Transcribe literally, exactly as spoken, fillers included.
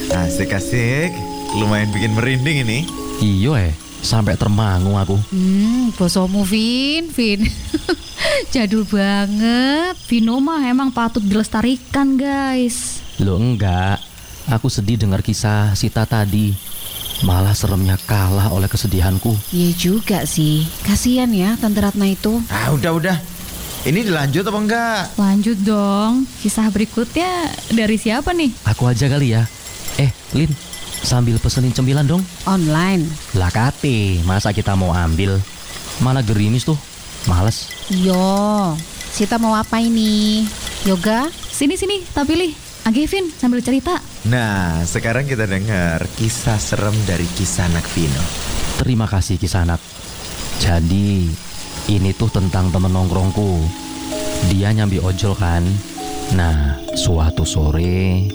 Asik-asik. Lumayan bikin merinding ini. Iyo eh, sampai termangu aku. Hmm, bosomu Vin, Vin. Jadul banget. Vino mah emang patut dilestarikan, guys. Loh enggak, aku sedih dengar kisah Sita tadi. Malah seremnya kalah oleh kesedihanku. Iya juga sih. Kasian ya Tante Ratna itu. Ah, udah-udah. Ini dilanjut apa enggak? Lanjut dong. Kisah berikutnya dari siapa nih? Aku aja kali ya. Eh, Lin, sambil pesenin cemilan dong. Online. Lah kate, masa kita mau ambil? Malah gerimis tuh, males. Yo, Sita mau apa ini? Yoga? Sini-sini, tak pilih. Age Vin, sambil cerita. Nah, sekarang kita dengar kisah serem dari Kisanak Vino. Terima kasih Kisanak. Jadi, ini tuh tentang temen nongkrongku. Dia nyambi ojol kan. Nah, suatu sore